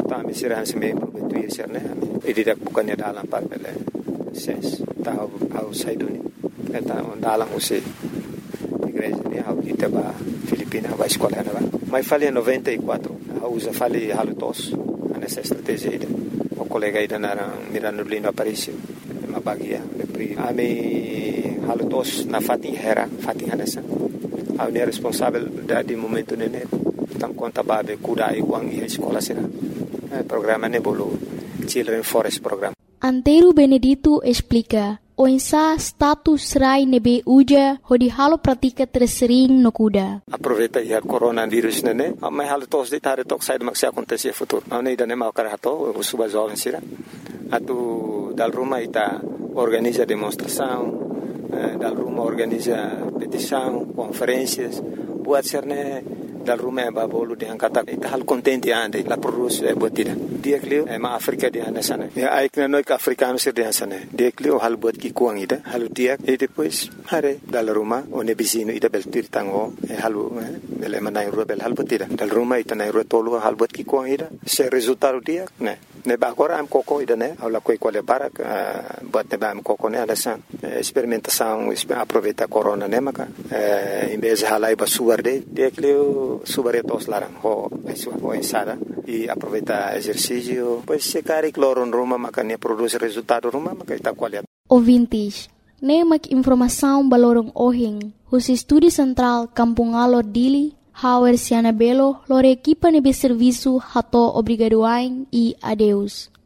Então, a sirhan se me prometuir ser, né? E didak bukannya dalam papel ses. Tahu outside ni. Kata dalam usi. Igreja ni hau kita ba Filipina ba escola na ba. Mas falei 94. Usa falei halutos. Nessa estratégia ida. O colega ida na Mirano Lino Aparicio. Mabagia. Ami halutos na Fatin Hera, Fatin Hanessa. A é responsável de momento nene. Tam conta babe kuda iwang i escola sina. Programa nebolo Children Forest Program. Antero Benedito explica, o insa status rai nebe uja hodi halo pratika tersering no kuda. Aproveita ia coronavírus nene, mas halo tos de tare tok sai maksi acontecer futuro. Não ida nem mau karato, o suba jovem sira. Atu dal rumah ita organiza demonstração, dal rumah organiza petição, conferências, buat serne dal rumah babolu de angkata ita hal contente ande la produz botida dia klio ma Afrika di anda sana ya aik na noi ka Afrika mesir di sana dia klio hal buat ki kuang ida hal dia e depois hare dal rumah one bisino ida beltir tango halu bele manai rubel hal botida dal rumah ita nai rotolo hal buat ki kuang ida se resultado dia ne ba agora am koko ida ne ala koi quale barak buat ne ba am koko ne alasan experimentação aproveita corona ne maka em vez halai ba suarde dia klio subaretos larang ho ensada e aproveita exercício pois se cari cloro em Roma makanya produz resultado Roma maka ita qualidade. Ouvintes, nemak informação balorong ohing, os estúdio central Kampung Alor Dili, Hauer Siana Belo, lore equipa nebe serviço hato obrigadoain e adeus.